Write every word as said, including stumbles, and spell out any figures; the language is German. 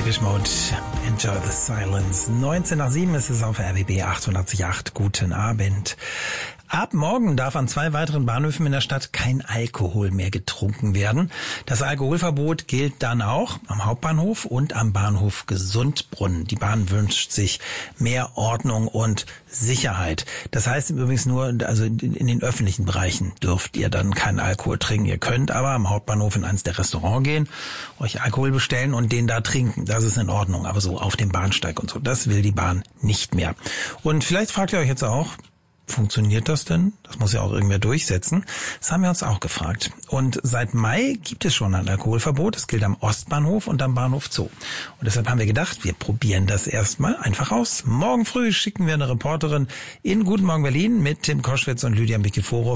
Depeche Mode, Enjoy the Silence. neunzehn nach sieben ist es auf R W B achtundachtzig Komma acht. Guten Abend. Ab morgen darf an zwei weiteren Bahnhöfen in der Stadt kein Alkohol mehr getrunken werden. Das Alkoholverbot gilt dann auch am Hauptbahnhof und am Bahnhof Gesundbrunnen. Die Bahn wünscht sich mehr Ordnung und Sicherheit. Das heißt übrigens nur, also in den öffentlichen Bereichen dürft ihr dann keinen Alkohol trinken. Ihr könnt aber am Hauptbahnhof in eins der Restaurants gehen, euch Alkohol bestellen und den da trinken. Das ist in Ordnung. Aber so auf dem Bahnsteig und so, das will die Bahn nicht mehr. Und vielleicht fragt ihr euch jetzt auch, funktioniert das denn? Das muss ja auch irgendwer durchsetzen. Das haben wir uns auch gefragt. Und seit Mai gibt es schon ein Alkoholverbot. Das gilt am Ostbahnhof und am Bahnhof Zoo. Und deshalb haben wir gedacht, wir probieren das erstmal einfach aus. Morgen früh schicken wir eine Reporterin in Guten Morgen Berlin mit Tim Koschwitz und Lydia Mikiforow